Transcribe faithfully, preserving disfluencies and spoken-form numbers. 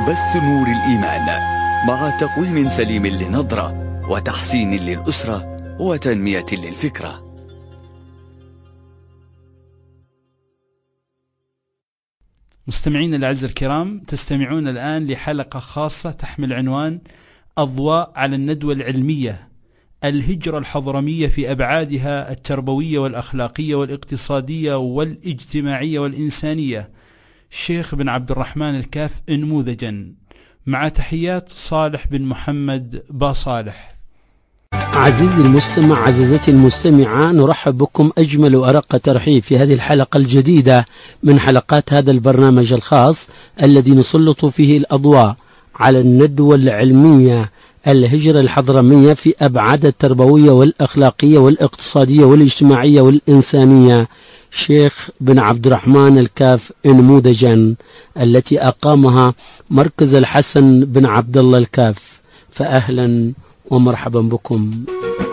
بث نور الإيمان مع تقويم سليم للنظرة وتحسين للأسرة وتنمية للفكرة. مستمعين الأعزاء الكرام، تستمعون الآن لحلقة خاصة تحمل عنوان أضواء على الندوة العلمية، الهجرة الحضرمية في أبعادها التربوية والأخلاقية والاقتصادية والاجتماعية والإنسانية. الشيخ بن عبد الرحمن الكاف نموذجا، مع تحيات صالح بن محمد باصالح. عزيزي المستمع، عزيزتي المستمعة، نرحب بكم أجمل وأرق ترحيب في هذه الحلقة الجديدة من حلقات هذا البرنامج الخاص الذي نسلط فيه الأضواء على الندوة العلمية، الهجرة الحضرمية في أبعاد التربوية والأخلاقية والاقتصادية والاجتماعية والإنسانية، شيخ بن عبد الرحمن الكاف نموذجا، التي أقامها مركز الحسن بن عبد الله الكاف. فأهلا ومرحبا بكم.